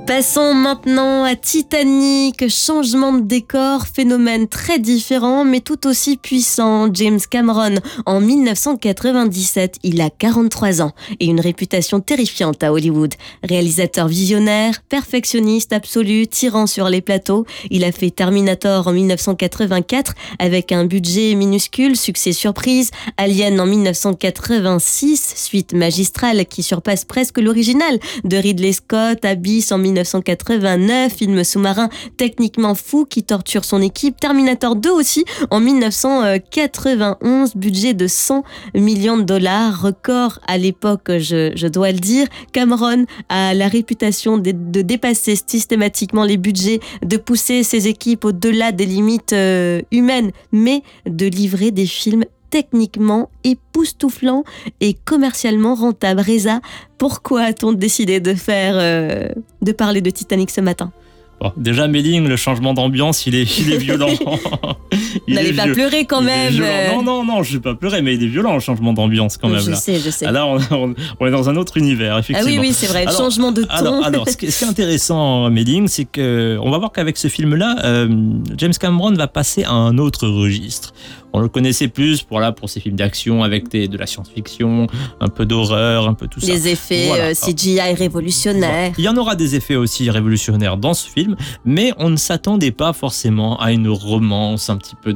Passons maintenant à Titanic, changement de décor, phénomène très différent mais tout aussi puissant. James Cameron, en 1997, il a 43 ans et une réputation terrifiante à Hollywood. Réalisateur visionnaire, perfectionniste absolu, tirant sur les plateaux, il a fait Terminator en 1984 avec un budget minuscule, succès surprise, Alien en 1986, suite magistrale qui surpasse presque l'original de Ridley Scott, Abyss en 1989, film sous-marin techniquement fou qui torture son équipe, Terminator 2 aussi en 1991, budget de 100 millions de dollars, record à l'époque, je dois le dire. Cameron a la réputation de dépasser systématiquement les budgets, de pousser ses équipes au-delà des limites humaines, mais de livrer des films techniquement époustouflant et commercialement rentable. Reza, pourquoi a-t-on décidé de parler de Titanic ce matin ? Bon, déjà, Méling, le changement d'ambiance, il est violent. N'allez pas pleurer quand même. Non, je vais pas pleurer, mais il est violent le changement d'ambiance quand même. Je sais. Là, on est dans un autre univers, effectivement. Ah oui, c'est vrai, changement de ton. Alors, ce qui est intéressant, Méling, c'est que on va voir qu'avec ce film-là, James Cameron va passer à un autre registre. On le connaissait plus pour ses films d'action avec de la science-fiction, un peu d'horreur, un peu tout ça. Les effets CGI révolutionnaires. Il y en aura des effets aussi révolutionnaires dans ce film, mais on ne s'attendait pas forcément à une romance un petit peu